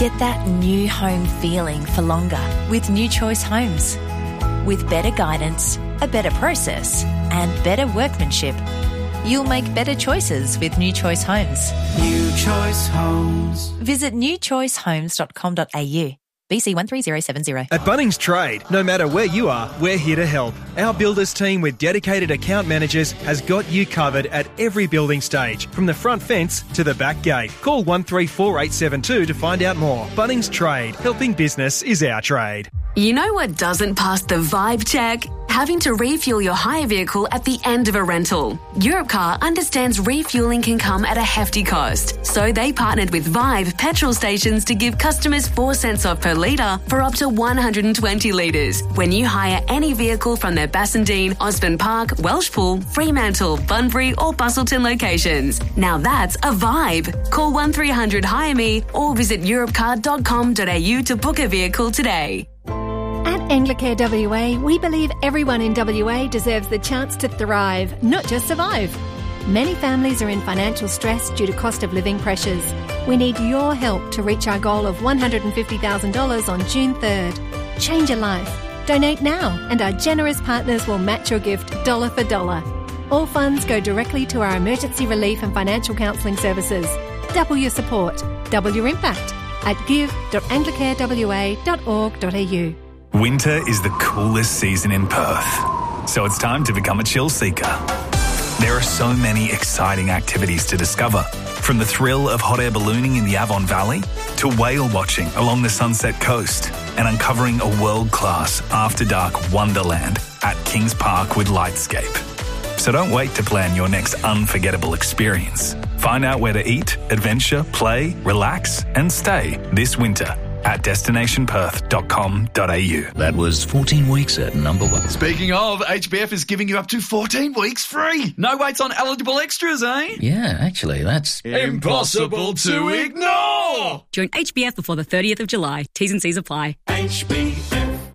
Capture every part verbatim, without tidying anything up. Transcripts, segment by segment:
Get that new home feeling for longer with New Choice Homes. With better guidance, a better process, and better workmanship, you'll make better choices with New Choice Homes. New Choice Homes. Visit new choice homes dot com dot a u. B C one three zero seven zero. At Bunnings Trade, no matter where you are, we're here to help. Our builders team with dedicated account managers has got you covered at every building stage, from the front fence to the back gate. Call one three four eight seven two to find out more. Bunnings Trade, helping business is our trade. You know what doesn't pass the vibe check? Having to refuel your hire vehicle at the end of a rental. Europcar understands refueling can come at a hefty cost, so they partnered with Vibe petrol stations to give customers four cents off per litre for up to one hundred twenty litres when you hire any vehicle from their Bassendean, Osborne Park, Welshpool, Fremantle, Bunbury or Bustleton locations. Now that's a vibe. Call one three hundred hire me or visit europcar dot com dot a u to book a vehicle today. At Anglicare W A, we believe everyone in W A deserves the chance to thrive, not just survive. Many families are in financial stress due to cost of living pressures. We need your help to reach our goal of one hundred fifty thousand dollars on June third. Change a life. Donate now, and our generous partners will match your gift dollar for dollar. All funds go directly to our emergency relief and financial counselling services. Double your support. Double your impact at give dot anglicare w a dot org dot a u. Winter is the coolest season in Perth, so it's time to become a chill seeker. There are so many exciting activities to discover, from the thrill of hot air ballooning in the Avon Valley to whale watching along the Sunset Coast and uncovering a world-class after-dark wonderland at Kings Park with Lightscape. So don't wait to plan your next unforgettable experience. Find out where to eat, adventure, play, relax and stay this winter at destination perth dot com dot a u. That was fourteen weeks at number one. Speaking of, H B F is giving you up to fourteen weeks free. No waits on eligible extras, eh? Yeah, actually, that's impossible to ignore. Join H B F before the thirtieth of July. T's and C's apply. H B F.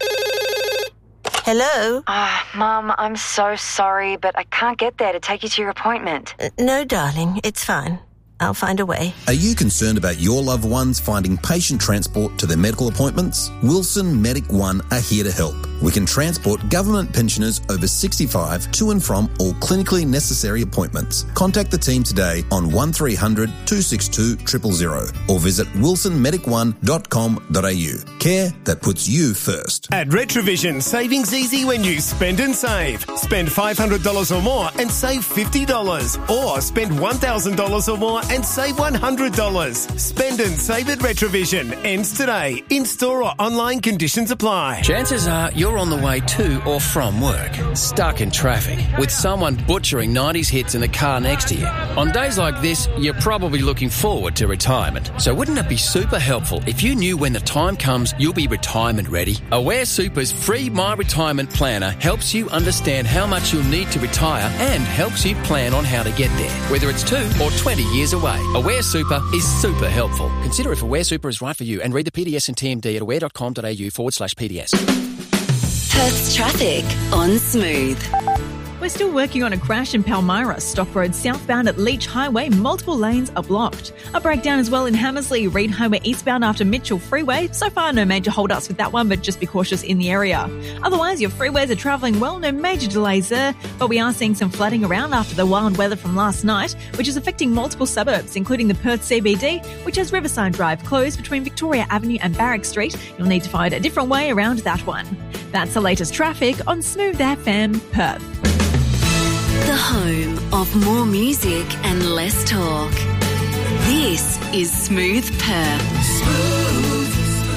Hello? Ah, oh, Mum, I'm so sorry, but I can't get there to take you to your appointment. Uh, no, darling, it's fine. I'll find a way. Are you concerned about your loved ones finding patient transport to their medical appointments? Wilson Medic One are here to help. We can transport government pensioners over sixty-five to and from all clinically necessary appointments. Contact the team today on one three hundred two six two zero zero zero or visit wilson medic one dot com dot a u. Care that puts you first. At Retrovision, saving's easy when you spend and save. Spend five hundred dollars or more and save fifty dollars. Or spend one thousand dollars or more and save one hundred dollars. Spend and save at Retrovision. Ends today. In-store or online conditions apply. Chances are you're on the way to or from work, stuck in traffic, with someone butchering nineties hits in the car next to you. On days like this, you're probably looking forward to retirement. So wouldn't it be super helpful if you knew when the time comes you'll be retirement ready? Aware Super's free My Retirement Planner helps you understand how much you'll need to retire and helps you plan on how to get there, whether it's two or twenty years away. Aware Super is super helpful. Consider if Aware Super is right for you and read the P D S and T M D at aware dot com dot a u forward slash P D S. Perth's traffic on Smooth. We're still working on a crash in Palmyra, Stock Road southbound at Leach Highway. Multiple lanes are blocked. A breakdown as well in Hammersley, Reed Highway eastbound after Mitchell Freeway. So far, no major hold-ups with that one, but just be cautious in the area. Otherwise, your freeways are travelling well, no major delays there, but we are seeing some flooding around after the wild weather from last night, which is affecting multiple suburbs, including the Perth C B D, which has Riverside Drive closed between Victoria Avenue and Barrack Street. You'll need to find a different way around that one. That's the latest traffic on Smooth F M Perth. The home of more music and less talk. This is Smooth Perth. Smooth.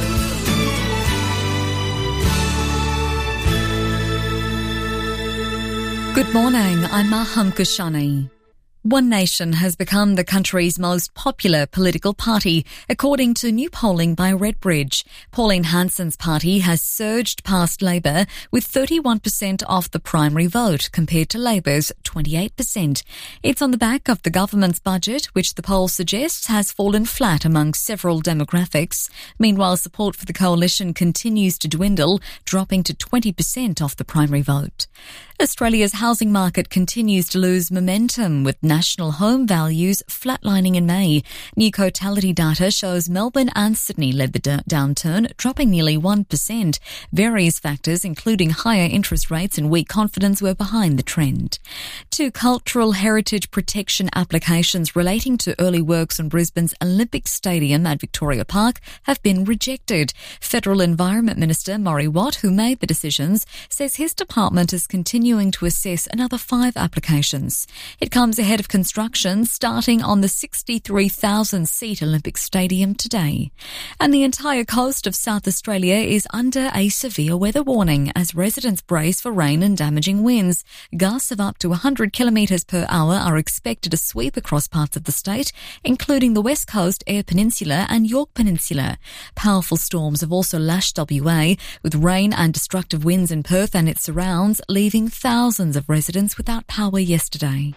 Good morning, I'm Maham Kushani. One Nation has become the country's most popular political party, according to new polling by Redbridge. Pauline Hanson's party has surged past Labor with thirty-one percent of the primary vote compared to Labor's twenty-eight percent. It's on the back of the government's budget, which the poll suggests has fallen flat among several demographics. Meanwhile, support for the coalition continues to dwindle, dropping to twenty percent of the primary vote. Australia's housing market continues to lose momentum, with national home values flatlining in May. New Cotality data shows Melbourne and Sydney led the d- downturn, dropping nearly one percent. Various factors, including higher interest rates and weak confidence, were behind the trend. Two cultural heritage protection applications relating to early works on Brisbane's Olympic Stadium at Victoria Park have been rejected. Federal Environment Minister Murray Watt, who made the decisions, says his department is continuing to assess another five applications. It comes ahead of construction starting on the sixty-three thousand seat Olympic Stadium today. And the entire coast of South Australia is under a severe weather warning as residents brace for rain and damaging winds. Gusts of up to one hundred kilometres per hour are expected to sweep across parts of the state, including the West Coast, Eyre Peninsula and York Peninsula. Powerful storms have also lashed W A, with rain and destructive winds in Perth and its surrounds, leaving thousands of residents without power yesterday.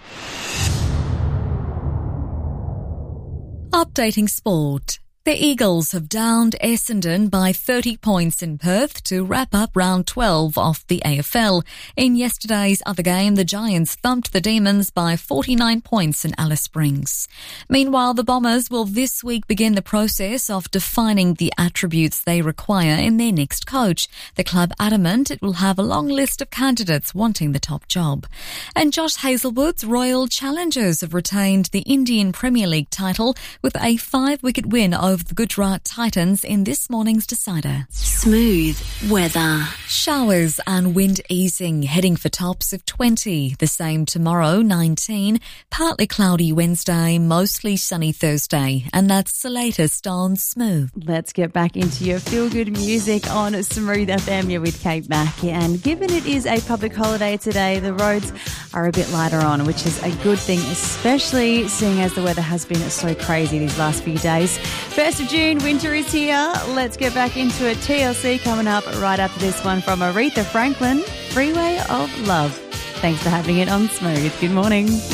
Updating sport. The Eagles have downed Essendon by thirty points in Perth to wrap up round twelve of the A F L. In yesterday's other game, the Giants thumped the Demons by forty-nine points in Alice Springs. Meanwhile, the Bombers will this week begin the process of defining the attributes they require in their next coach. The club adamant it will have a long list of candidates wanting the top job. And Josh Hazelwood's Royal Challengers have retained the Indian Premier League title with a five-wicket win over Of the Gujarat Titans in this morning's decider. Smooth weather. Showers and wind easing, heading for tops of twenty. The same tomorrow, nineteen. Partly cloudy Wednesday, mostly sunny Thursday. And that's the latest on Smooth. Let's get back into your feel-good music on Smooth F M. You're with Kate Mack. And given it is a public holiday today, the roads are a bit lighter on, which is a good thing, especially seeing as the weather has been so crazy these last few days. first of June, winter is here. Let's get back into it. T L C coming up right after this one from Aretha Franklin, Freeway of Love. Thanks for having it on Smooth. Good morning.